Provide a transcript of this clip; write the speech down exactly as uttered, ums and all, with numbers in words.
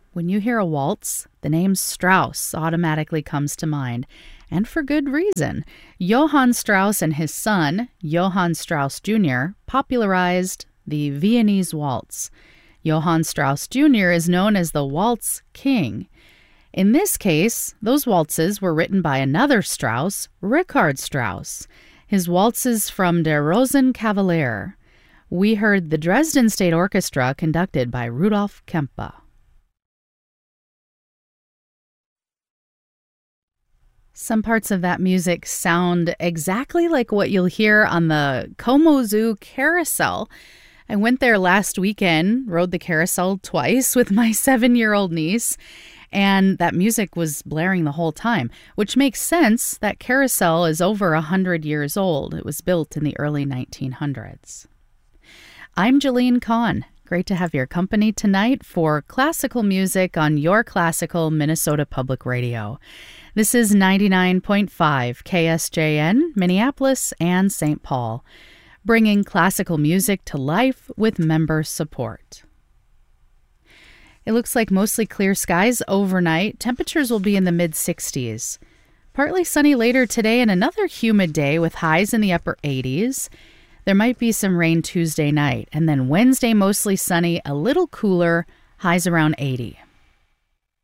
When you hear a waltz, the name Strauss automatically comes to mind, and for good reason. Johann Strauss and his son, Johann Strauss Junior, popularized the Viennese waltz. Johann Strauss Junior is known as the Waltz King. In this case, those waltzes were written by another Strauss, Richard Strauss. His waltzes from Der Rosenkavalier. We heard the Dresden State Orchestra conducted by Rudolf Kempe. Some parts of that music sound exactly like what you'll hear on the Como Zoo Carousel. I went there last weekend, rode the carousel twice with my seven-year-old niece, and that music was blaring the whole time, which makes sense. That carousel is over one hundred years old. It was built in the early nineteen hundreds. I'm Jolene Kahn. Great to have your company tonight for classical music on your classical Minnesota Public Radio. This is ninety-nine point five K S J N, Minneapolis and Saint Paul, bringing classical music to life with member support. It looks like mostly clear skies overnight. Temperatures will be in the mid sixties. Partly sunny later today and another humid day with highs in the upper eighties. There might be some rain Tuesday night, and then Wednesday mostly sunny, a little cooler, highs around eighty.